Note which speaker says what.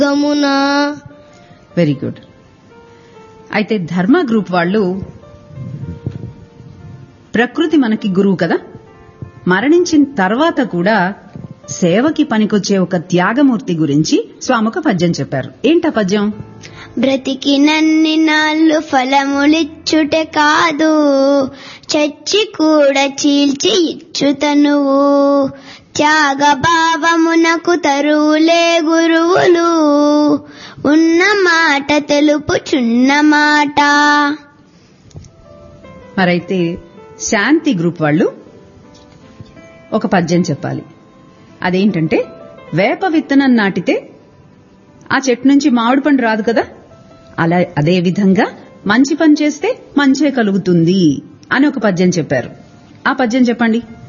Speaker 1: గమునా.
Speaker 2: Very good. అయితే ధర్మ group వాళ్ళు ప్రకృతి మనకి గురువు కదా, మరణించిన తర్వాత కూడా సేవకి పనికొచ్చే ఒక త్యాగమూర్తి గురించి స్వామి ఒక పద్యం చెప్పారు. ఏంటా పద్యం?
Speaker 1: బ్రతికినన్ని నాళ్ళు ఫలములిచ్చుటే కాదు, చచ్చి కూడా చీల్చి ఇచ్చుతనువు. త్యాగ భావమునకు తరువులే గురువులు, ఉన్న మాట తెలుపుచున్న మాట.
Speaker 2: మరైతే శాంతి గ్రూప్ వాళ్ళు ఒక పద్యం చెప్పాలి. అదేంటంటే, వేప విత్తనం నాటితే ఆ చెట్టు నుంచి మామిడి పండు రాదు కదా, అదే విధంగా మంచి పని చేస్తే మంచే కలుగుతుంది అని ఒక పద్యం చెప్పారు. ఆ పద్యం చెప్పండి.